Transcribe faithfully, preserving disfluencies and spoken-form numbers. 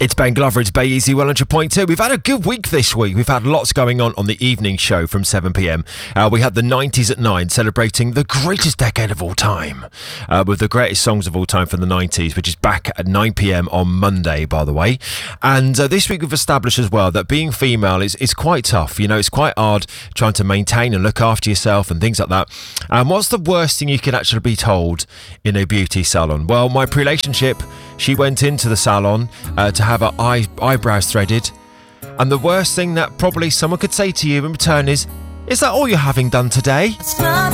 It's Ben Glover, it's Bay Easy one hundred point two. We've had a good week this week. We've had lots going on on the evening show from seven p.m. Uh, we had the nineties at nine, celebrating the greatest decade of all time, uh, with the greatest songs of all time from the nineties, which is back at nine p.m. on Monday, by the way. And uh, this week we've established as well that being female is, is quite tough. You know, it's quite hard trying to maintain and look after yourself and things like that. And what's the worst thing you can actually be told in a beauty salon? Well, my pre-relationship, she went into the salon uh, to have her eye, eyebrows threaded, and the worst thing that probably someone could say to you in return is, is that all you're having done today?